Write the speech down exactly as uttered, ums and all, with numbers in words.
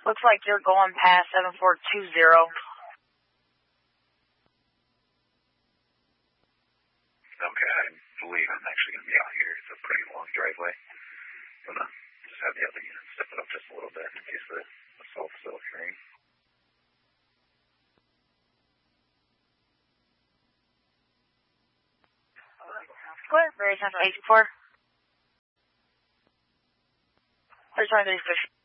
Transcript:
Looks like you're going past seven four two zero. Okay, I believe I'm actually going to be out here. It's a pretty long driveway. I'm going to just have the other unit step it up just a little bit in case the assault's still occurring. Go ahead, Mary Central eight two four. Thirty-twenty thirty-six.